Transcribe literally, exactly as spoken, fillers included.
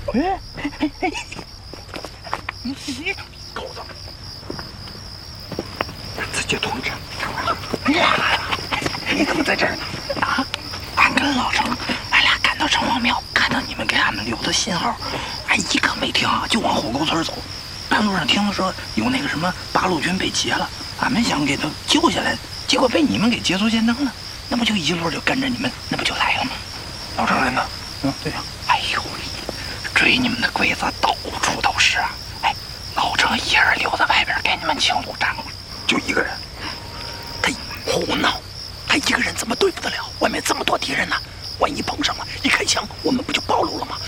哎哎哎！你你狗子，直接同志，你怎么在这儿呢？啊，俺跟老程，俺俩赶到城隍庙，看到你们给俺们留的信号，俺一个没听啊，就往虎沟村走。半路上听了说有那个什么八路军被劫了，俺们想给他救下来，结果被你们给捷足先登了，那不就一路就跟着你们，那不就来了吗？ 老程人呢？ 嗯，对呀、啊。哎呦，追你们的鬼子到处都是啊！哎，老程一人留在外边给你们清路障了， 就一个人。 他胡闹，他一个人怎么对付得了？外面这么多敌人呢、啊，万一碰上了，一开枪，我们不就暴露了吗？